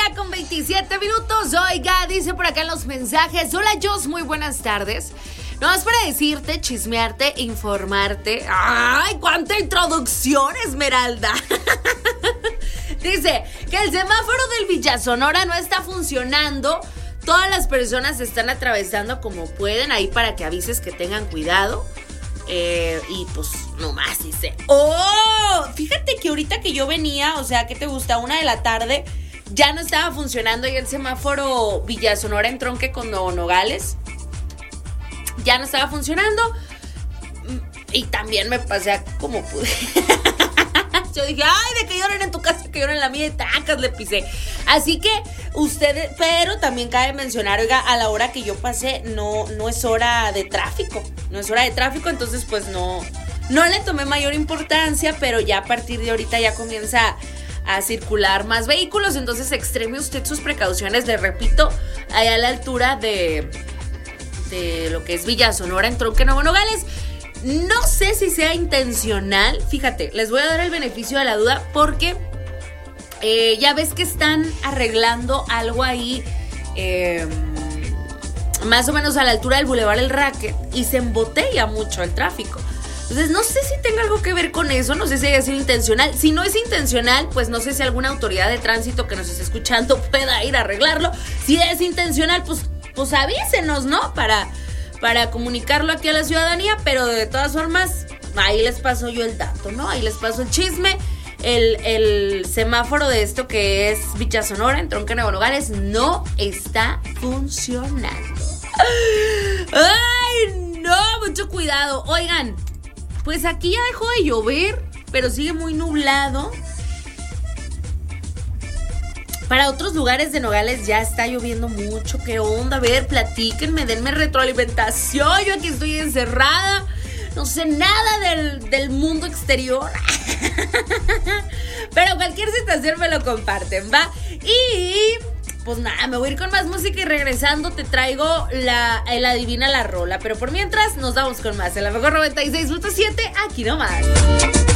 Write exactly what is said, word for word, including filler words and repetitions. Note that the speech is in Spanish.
día con veintisiete minutos. Oiga, dice por acá en los mensajes: hola Jos, muy buenas tardes. No más para decirte, chismearte, informarte. ¡Ay, cuánta introducción, Esmeralda! Dice que el semáforo del Villa Sonora no está funcionando. Todas las personas están atravesando como pueden, ahí para que avises que tengan cuidado. Eh, y pues nomás dice: ¡oh! Fíjate que ahorita que yo venía, o sea, ¿qué te gusta? Una de la tarde, ya no estaba funcionando y el semáforo Villa Sonora en tronque con Nogales ya no estaba funcionando. Y también me pasé como pude. Yo dije: ay, de que lloren en tu casa, que lloren en la mía, y tacas le pisé. Así que ustedes, pero también cabe mencionar, oiga, a la hora que yo pasé, no, no es hora de tráfico. No es hora de tráfico, entonces pues no, no le tomé mayor importancia, pero ya a partir de ahorita ya comienza a circular más vehículos. Entonces extreme usted sus precauciones, le repito, allá a la altura de, de lo que es Villa Sonora en tronque Nuevo Nogales. No sé si sea intencional, fíjate, les voy a dar el beneficio de la duda porque eh, ya ves que están arreglando algo ahí, eh, más o menos a la altura del Boulevard El Racket, y se embotella mucho el tráfico. Entonces no sé si tenga algo que ver con eso, no sé si haya sido intencional. Si no es intencional, pues no sé si alguna autoridad de tránsito que nos esté escuchando pueda ir a arreglarlo. Si es intencional, pues, pues avísenos, ¿no? Para... para comunicarlo aquí a la ciudadanía, pero de todas formas, ahí les paso yo el dato, ¿no? Ahí les paso el chisme. El, el semáforo de esto que es Villa Sonora, en tronque Nuevo Nogales, no está funcionando. ¡Ay, no! Mucho cuidado. Oigan, pues aquí ya dejó de llover, pero sigue muy nublado. Para otros lugares de Nogales ya está lloviendo mucho. ¿Qué onda? A ver, platíquenme, denme retroalimentación. Yo aquí estoy encerrada, no sé nada del, del mundo exterior. Pero cualquier situación me lo comparten, ¿va? Y pues nada, me voy a ir con más música y regresando te traigo la, el adivina la rola. Pero por mientras nos vamos con más. En la mejor noventa y seis punto siete, aquí nomás.